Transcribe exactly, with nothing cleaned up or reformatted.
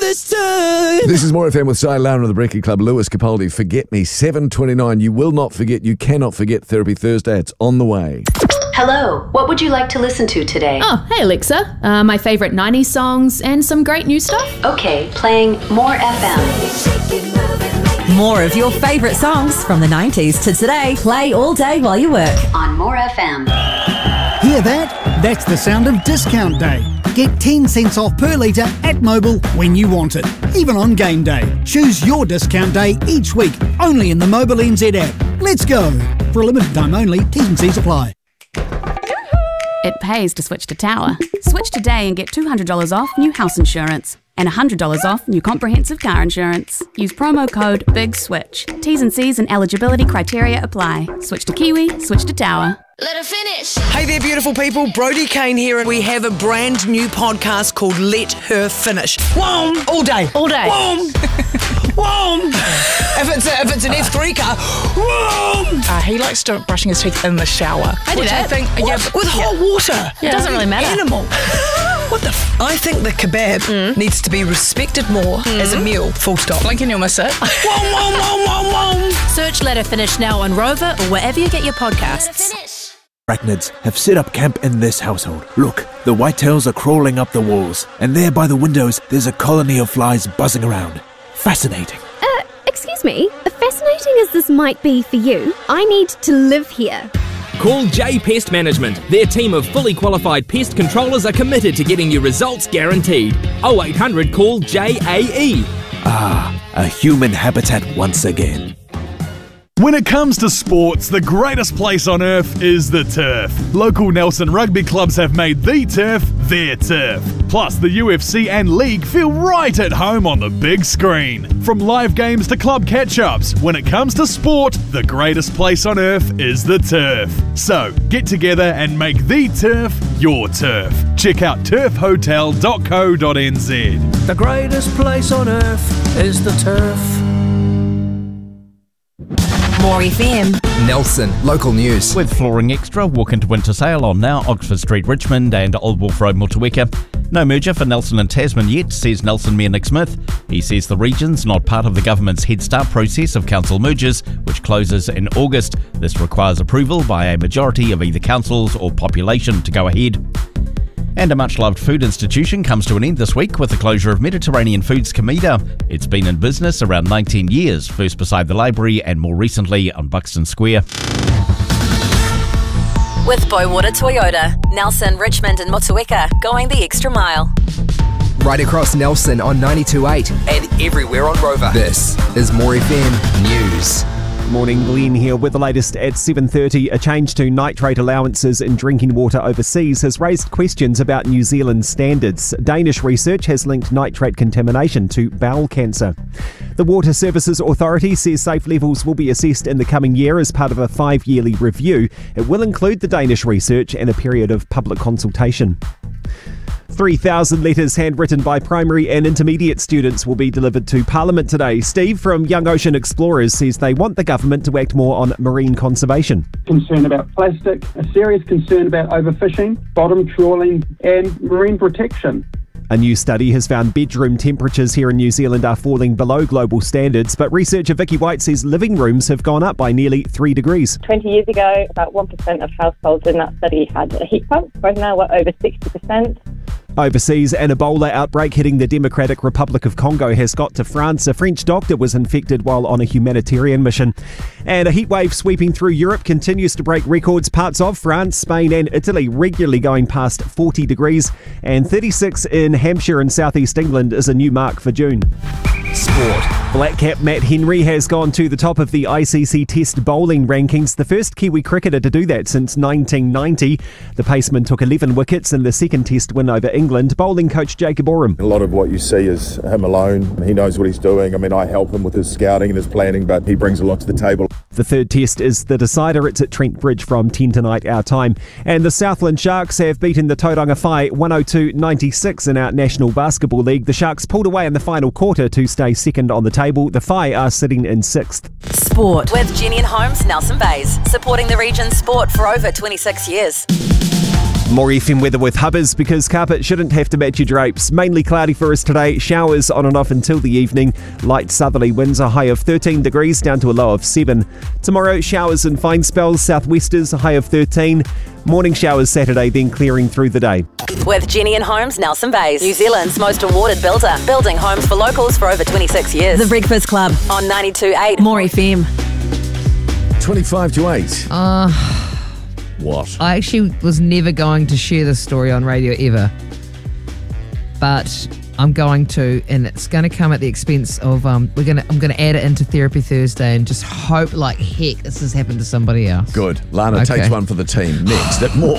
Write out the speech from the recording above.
this time. This is More F M with Si Lauren of the Brecky Club. Lewis Capaldi, Forget Me, seven twenty-nine. You will not forget, you cannot forget Therapy Thursday. It's on the way. Hello, what would you like to listen to today? Oh, hey Alexa. Uh, my favourite nineties songs and some great new stuff. Okay, playing More F M. More of your favourite songs from the nineties to today. Play all day while you work. On More F M. Hear that? That's the sound of discount day. Get ten cents off per litre at Mobil when you want it, even on game day. Choose your discount day each week, only in the Mobil N Z app. Let's go. For a limited time only, T's and C's apply. It pays to switch to Tower. Switch today and get two hundred dollars off new house insurance and one hundred dollars off new comprehensive car insurance. Use promo code BIGSWITCH. T's and C's and eligibility criteria apply. Switch to Kiwi, switch to Tower. Let her finish. Hey there, beautiful people. Brody Kane here, and we have a brand new podcast called Let Her Finish. Whoom! All day. All day. Whoom! Whoom! If it's a, if it's an F three car, whoom! Uh, he likes to brushing his teeth in the shower. I do which that. I think, What? yeah, With yeah. hot water. It doesn't really matter. Animal. What the f- I think the kebab Mm. needs to be respected more as a meal. Full stop. Blink and you'll miss it. Whoom, whoom, whoom, whoom, whoom. Search Let Her Finish now on Rover or wherever you get your podcasts. Arachnids have set up camp in this household. Look, the whitetails are crawling up the walls, and there by the windows there's a colony of flies buzzing around. Fascinating. Uh, excuse me, fascinating as this might be for you, I need to live here. Call J Pest Management. Their team of fully qualified pest controllers are committed to getting you results guaranteed. oh eight hundred call J A E. Ah, a human habitat once again. When it comes to sports, the greatest place on earth is the turf. Local Nelson rugby clubs have made the turf their turf. Plus, the U F C and league feel right at home on the big screen. From live games to club catch-ups, when it comes to sport, the greatest place on earth is the turf. So, get together and make the turf your turf. Check out turf hotel dot co dot n z. The greatest place on earth is the turf. More F M. Nelson, local news. With Flooring Extra, walk into winter sale on now Oxford Street, Richmond and Old Wolf Road, Motueka. No merger for Nelson and Tasman yet, says Nelson Mayor Nick Smith. He says the region's not part of the government's Head Start process of council mergers, which closes in August. This requires approval by a majority of either councils or population to go ahead. And a much-loved food institution comes to an end this week with the closure of Mediterranean Foods Comida. It's been in business around nineteen years, first beside the library and more recently on Buxton Square. With Boywater Toyota, Nelson, Richmond and Motueka, going the extra mile. Right across Nelson on ninety-two point eight and everywhere on Rover. This is More F M News. Morning, Glenn here with the latest at seven thirty. A change to nitrate allowances in drinking water overseas has raised questions about New Zealand's standards. Danish research has linked nitrate contamination to bowel cancer. The Water Services Authority says safe levels will be assessed in the coming year as part of a five-yearly review. It will include the Danish research and a period of public consultation. three thousand letters handwritten by primary and intermediate students will be delivered to Parliament today. Steve from Young Ocean Explorers says they want the government to act more on marine conservation. Concern about plastic, a serious concern about overfishing, bottom trawling and marine protection. A new study has found bedroom temperatures here in New Zealand are falling below global standards, but researcher Vicky White says living rooms have gone up by nearly three degrees. twenty years ago, about one percent of households in that study had a heat pump. Right now, we're over sixty percent. Overseas, an Ebola outbreak hitting the Democratic Republic of Congo has got to France. A French doctor was infected while on a humanitarian mission. And a heatwave sweeping through Europe continues to break records. Parts of France, Spain and Italy regularly going past forty degrees. And thirty-six in Hampshire and southeast England is a new mark for June. Sport. Black cap Matt Henry has gone to the top of the I C C Test bowling rankings, the first Kiwi cricketer to do that since nineteen ninety. The paceman took eleven wickets in the second Test win over England. Bowling coach Jacob Oram. A lot of what you see is him alone. He knows what he's doing. I mean, I help him with his scouting and his planning, but he brings a lot to the table. The third Test is the decider. It's at Trent Bridge from ten tonight our time. And the Southland Sharks have beaten the Tauranga Whai one oh two ninety-six in our National Basketball League. The Sharks pulled away in the final quarter to stay second on the table. The Whai are sitting in sixth. Sport with Jenny and Holmes, Nelson Bays, supporting the region's sport for over twenty-six years. More F M weather with Hubbers, because carpet shouldn't have to match your drapes. Mainly cloudy for us today. Showers on and off until the evening. Light southerly winds, a high of thirteen degrees down to a low of seven. Tomorrow, showers and fine spells. Southwesters, a high of thirteen. Morning showers Saturday, then clearing through the day. With Jenny and Homes, Nelson Bays, New Zealand's most awarded builder, building homes for locals for over twenty-six years. The Breakfast Club On ninety-two point eight More F M. twenty-five to eight. Uh, What? I actually was never going to share this story on radio ever, but I'm going to, and it's going to come at the expense of um. We're gonna I'm gonna add it into Therapy Thursday and just hope like heck this has happened to somebody else. Good. Lana Okay. takes one for the team. Next, at more.